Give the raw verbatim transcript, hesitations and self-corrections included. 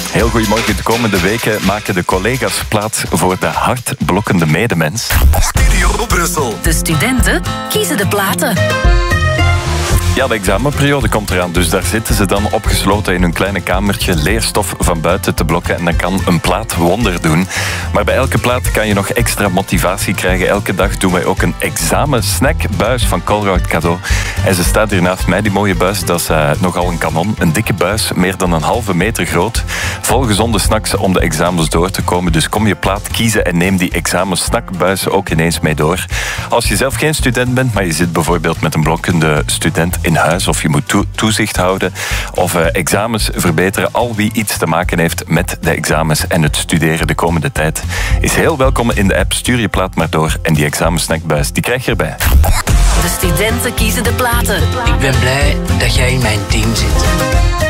Heel goedemorgen. De komende weken maken de collega's plaats voor de hartblokkende medemens. Studio Brussel. De studenten kiezen de platen. Ja, de examenperiode komt eraan, dus daar zitten ze dan opgesloten in hun kleine kamertje leerstof van buiten te blokken en dan kan een plaat wonder doen. Maar bij elke plaat kan je nog extra motivatie krijgen. Elke dag doen wij ook een examensnackbuis van Colruyt cadeau. En ze staat hier naast mij, die mooie buis. Dat is uh, nogal een kanon, een dikke buis, meer dan een halve meter groot. Vol gezonde snacks om de examens door te komen. Dus kom je plaat kiezen en neem die examensnackbuis ook ineens mee door. Als je zelf geen student bent, maar je zit bijvoorbeeld met een blokkende student in huis of je moet to- toezicht houden of uh, examens verbeteren. Al wie iets te maken heeft met de examens en het studeren de komende tijd is heel welkom in de app. Stuur je plaat maar door en die examensnackbuis die krijg je erbij. De studenten kiezen de platen. Ik ben blij dat jij in mijn team zit.